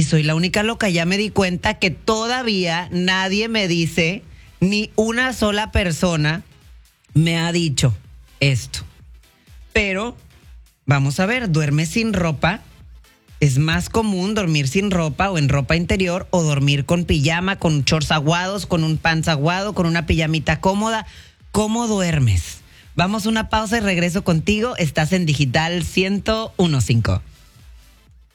Si soy la única loca, ya me di cuenta que todavía nadie me dice, ni una sola persona me ha dicho esto. Pero, vamos a ver, ¿duermes sin ropa? ¿Es más común dormir sin ropa o en ropa interior o dormir con pijama, con shorts aguados, con un pants aguado, con una pijamita cómoda? ¿Cómo duermes? Vamos a una pausa y regreso contigo. Estás en Digital 101.5.